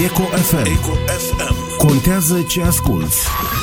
Eco FM. Eco FM. Contează ce asculți.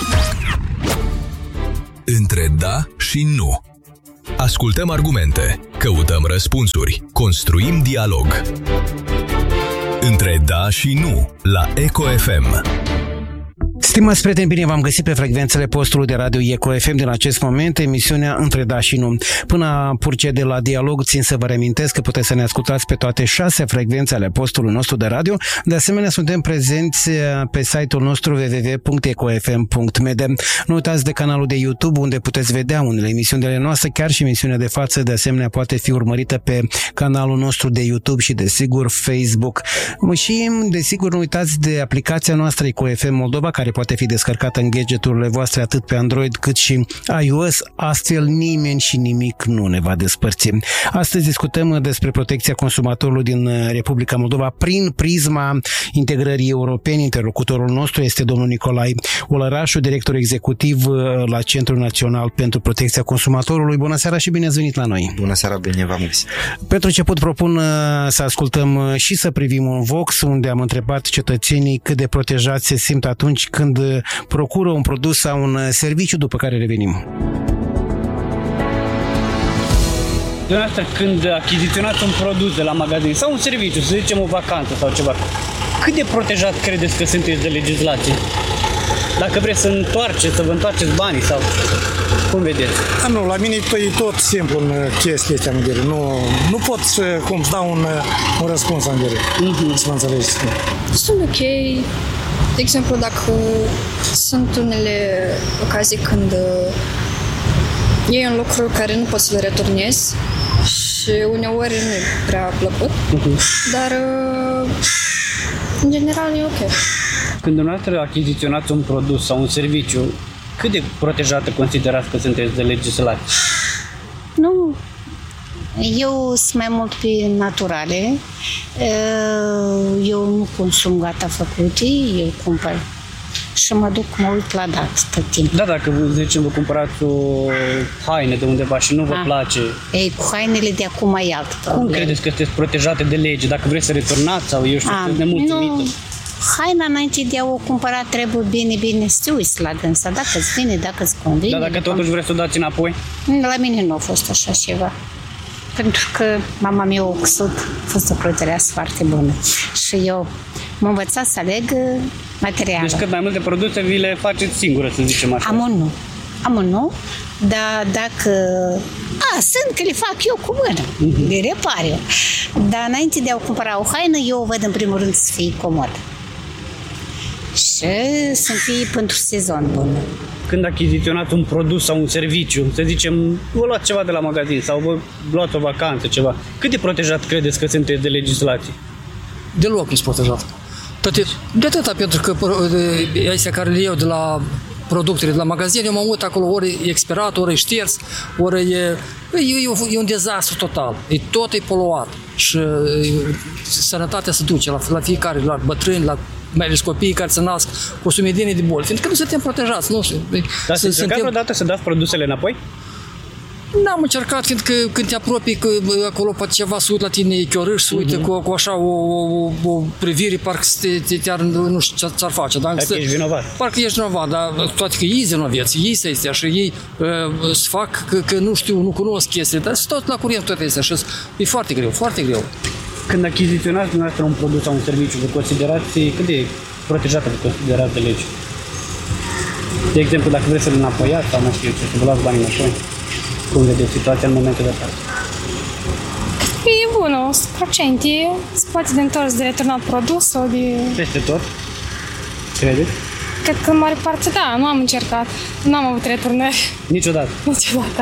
Între da și nu. Ascultăm argumente, căutăm răspunsuri, construim dialog. Între da și nu, la Eco FM. Stimați prieteni, bine v-am găsit pe frecvențele postului de radio Eco FM din acest moment, emisiunea Între da și nu. Până a procede la dialog, țin să vă reamintesc că puteți să ne ascultați pe toate 6 frecvențe ale postului nostru de radio. De asemenea, suntem prezenți pe site-ul nostru www.ecofm.md. Nu uitați de canalul de YouTube, unde puteți vedea unele emisiuni ale noastre, chiar și emisiunea de față, de asemenea, poate fi urmărită pe canalul nostru de YouTube și, desigur, Facebook. Și, desigur, nu uitați de aplicația noastră Eco FM Moldova, care poate fi descărcată în gadgeturile voastre atât pe Android cât și iOS, astfel nimeni și nimic nu ne va despărți. Astăzi discutăm despre protecția consumatorului din Republica Moldova prin prisma integrării europene. Interlocutorul nostru este domnul Nicolae Olărașu, director executiv la Centrul Național pentru Protecția Consumatorului. Bună seara și bine ați venit la noi! Bună seara, bine v-am găsit! Pentru început propun să ascultăm și să privim un Vox, unde am întrebat cetățenii cât de protejați se simt atunci când procură un produs sau un serviciu, după care revenim. Dumneavoastră, când achiziționați un produs de la magazin sau un serviciu, să zicem o vacanță sau ceva, cât de protejat credeți că sunteți de legislație? Dacă vreți să vă întoarceți banii sau cum vedeți? Nu, la mine e tot simplu în chestia asta, nu pot să dau un răspuns în direct, să mă înțelegeți. Sunt ok. De exemplu, dacă sunt unele ocazii când iei un lucru care nu poți să le returnezi și uneori nu e prea plăcut, dar în general e ok. Când dumneavoastră achiziționați un produs sau un serviciu, cât de protejată considerați că sunteți de legislație? Nu. Eu sunt mai mult pe naturale. Eu nu consum gata făcute, eu cumpăr și mă duc, mă uit la dat tot timpul. Da, dacă zicem vă cumpărați o haine de undeva și nu vă place. Ei, cu hainele de acum e altă problemă. Cum credeți că sunteți protejate de lege? Dacă vreți să returnați sau eu știu, sunteți nemulțumită? Nu. Haina înainte de a o cumpăra trebuie bine să te uiți la dânsa, dacă îți vine, dacă îți convine. Dar dacă totuși vreți să o dați înapoi? La mine nu a fost așa ceva. Pentru că mama mea a fost o protăreasă foarte bună. Și eu m-am învățat să aleg materialul. Deci cât mai multe produse vi le faceți singură, să zicem așa? Am nu. Dar dacă... sunt că le fac eu cu mână. Le repar eu. Dar înainte de a cumpăra o haină, eu o văd în primul rând să fie comod. Și să fie pentru sezon bun. Când achiziționați un produs sau un serviciu, să zicem, vă luați ceva de la magazin sau vă luați o vacanță, ceva, cât de protejat credeți că sunteți de legislație? Deloc nu-s protejat. De atâta, pentru că astea care le iau de la productele de la magazin, eu mă uit acolo, ori e expirat, ori e șters, ori e un dezastru total. Tot e poluat și sănătatea se duce la fiecare, la bătrâni, la mai ales copiii care se nasc cu sumedenie de boli, fiindcă nu suntem protejați, nu știu. Dar să încercați vreodată să dați produsele înapoi? N-am încercat, fiindcă când te apropii că acolo poate ceva să uit la tine chiorâși, să uite cu așa o privire, parcă nu știu ce ți-ar face. Parcă ești vinovat. Parcă ești vinovat, dar toate că ei zinoveți, ei se astea și ei se fac că nu știu, nu cunosc chestiile, dar sunt tot la curent toate astea și e foarte greu, foarte greu. Când achiziționați dumneavoastră un produs sau un serviciu, vă considerați, cât de protejată vă considerați de lege? De exemplu, dacă vreți să-l înapoiați sau nu știu ce, să vă luați banii înapoi, cum vedeți situația în momentul de față? E bună, 100%. Se poate de întors, de returnat produs sau de... Peste tot? Credeți? Cred că în mare parte da, nu am încercat. Nu am avut returnări. Niciodată? Niciodată.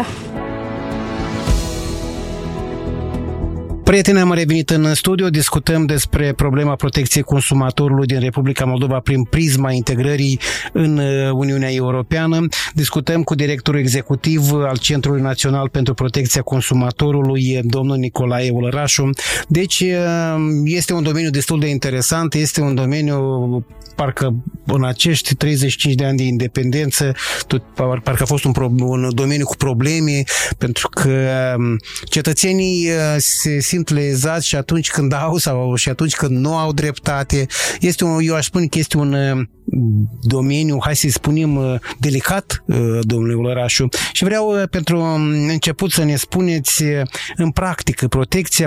Prieteni, am revenit în studio, discutăm despre problema protecției consumatorului din Republica Moldova prin prisma integrării în Uniunea Europeană. Discutăm cu directorul executiv al Centrului Național pentru Protecția Consumatorului, domnul Nicolae Olărașu. Deci este un domeniu destul de interesant, este un domeniu parcă în acești 35 de ani de independență, parcă a fost un domeniu cu probleme, pentru că cetățenii se simt lezați și atunci când au sau și atunci când nu au dreptate. Eu aș spune că este un domeniu, hai să-i spunem, delicat, domnule Olărașu, și vreau pentru început să ne spuneți în practică protecția